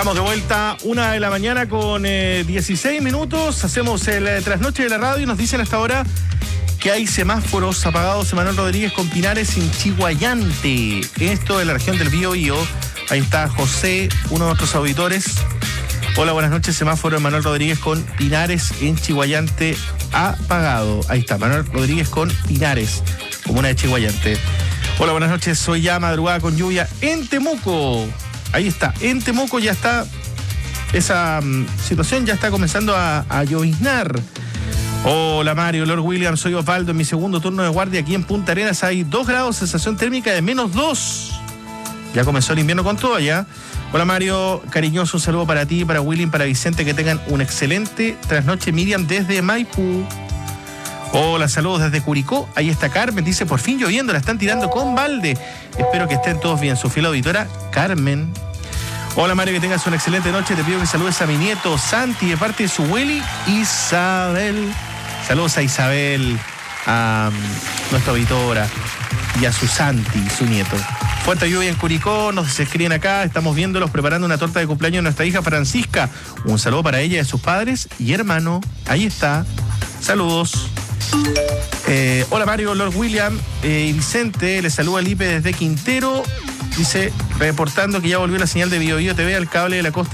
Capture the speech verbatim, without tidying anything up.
Estamos de vuelta, una de la mañana con eh, dieciséis minutos. Hacemos el eh, trasnoche de la radio y nos dicen hasta ahora que hay semáforos apagados. Emanuel Rodríguez con Pinares en Chiguayante. Esto de la región del Biobío. Ahí está José, uno de nuestros auditores. Hola, buenas noches. Semáforo Emanuel Rodríguez con Pinares en Chiguayante apagado. Ahí está, Manuel Rodríguez con Pinares, comuna de Chiguayante. Hola, buenas noches. Soy ya madrugada con lluvia en Temuco. Ahí está, en Temuco ya está, esa um, situación ya está comenzando a, a lloviznar. Hola Mario, Lord William, soy Osvaldo. En mi segundo turno de guardia aquí en Punta Arenas hay dos grados, sensación térmica de menos dos. Ya comenzó el invierno con todo allá. Hola Mario, cariñoso, un saludo para ti, para William, para Vicente, que tengan un excelente trasnoche. Miriam desde Maipú. Hola, saludos desde Curicó. Ahí está Carmen, dice, por fin lloviendo, la están tirando con balde. Espero que estén todos bien. Su fiel auditora, Carmen. Hola Mario, que tengas una excelente noche. Te pido que saludes a mi nieto Santi de parte de su Willy, Isabel. Saludos a Isabel, a um, nuestra auditora, y a su Santi, su nieto. Fuerte lluvia en Curicó, nos escriben acá, estamos viéndolos preparando una torta de cumpleaños de nuestra hija Francisca. Un saludo para ella y a sus padres y hermano. Ahí está. Saludos. Eh, hola Mario, Lord William eh, y Vicente, les saluda Lipe desde Quintero. Dice, reportando que ya volvió la señal de Biobío T V al cable de la costa